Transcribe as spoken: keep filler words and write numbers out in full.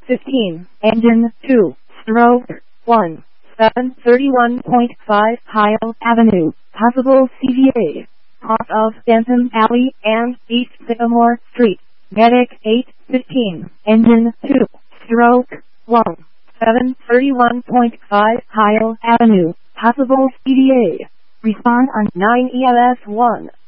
fifteen, engine two, stroke one, seven thirty-one point five Kyle Avenue, possible C V A, off of Benton Alley and East Sycamore Street, medic eight fifteen, engine two, stroke one, seven thirty-one point five Kyle Avenue, possible C V A, respond on nine E M S one.